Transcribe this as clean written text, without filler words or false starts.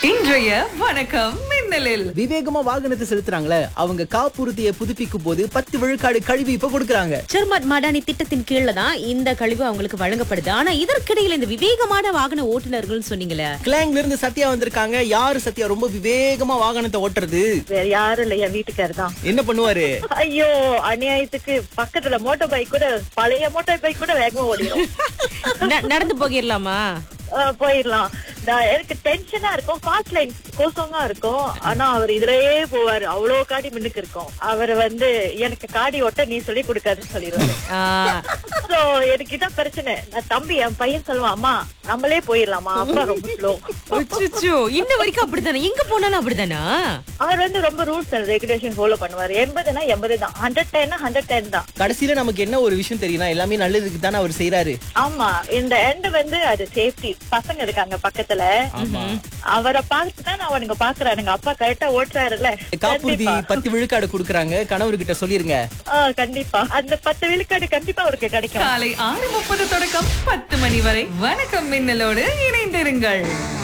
இன்றைய வணக்கம் மின்னலில் விவேகமா வாகனத்தை செலுத்துறாங்களே அவங்க காப்புறுதியை புதுப்பிக்கும் போது 10 விழுக்காடு கழிவு இப்ப கொடுக்கறாங்க. சர்மாட் மாடானி திட்டத்தின் கீழ தான் இந்த கழிவு அவங்களுக்கு வழங்கப்படுது. ஆனா இதற்கிடையில இந்த விவேகமான வாகன ஓட்டுநர்கள் சொன்னீங்களே, கிளாங்ல இருந்து சத்யா வந்திருக்காங்க. யாரு சத்யா ரொம்ப விவேகமா வாகனத்தை ஓட்டுறது? வேற யாரும் இல்ல, என் வீட்டுக்காரர் தான். என்ன பண்ணுவாரு? ஐயோ, அநியாயத்துக்கு பக்கத்துல மோட்டார் பைக் கூட, பழைய மோட்டார் பைக் கூட வேகமா ஓடிடும். நடந்து போகிடலாமா? போயிடலாம். எனக்கு டென்ஷனா இருக்கும், ஃபாஸ்ட் லைன் கோசமா இருக்கும். ஆனா அவர் இதுலயே போவாரு, அவ்வளவு காடி முன்னுக்கு இருக்கும். அவர் எனக்கு காடி ஓட்ட நீ சொல்லி கொடுக்காதுன்னு சொல்லிடுவாரு. சோ எனக்கு இதான் பிரச்சனை. நான் தம்பி, என் பையன் சொல்லுவான், அம்மா நம்மளே போயிடலாமா, அப்பா ரொம்ப ஸ்லோ. இன்ன வரைக்கும் அப்படித்தானே? எங்க போனாலும் அப்படித்தானா? அவர் ரொம்ப ரூல்ஸ் அண்ட் ரெகுலேஷன் ஃபாலோ பண்ணுவாரு. 80னா 80 தான், 110னா 110 தான். கடைசியில நமக்கு என்ன ஒரு விஷயம் தெரியும்னா, எல்லாமே நல்லதுக்கு தானே அவர் செய்யறாரு. ஆமா, இந்த எண்ட் அது சேஃப்டி. பசங்க இருக்காங்க பக்கத்துல, அவரை பார்த்துதான் அவனுங்க பாக்குறானுங்க, அப்பா கரெக்டா ஓட்டுறாருல்ல. காப்புறுதி 10 விழுக்காடு கொடுக்கறாங்க. கணவர்கிட்ட சொல்லிருங்க. கண்டிப்பா அந்த 10 விழுக்காடு கண்டிப்பா அவருக்கு கிடைக்கும். காலை 6:30 தொடக்கம் 10 மணி வரை வணக்கம் மின்னலோடு இணைந்திருங்கள்.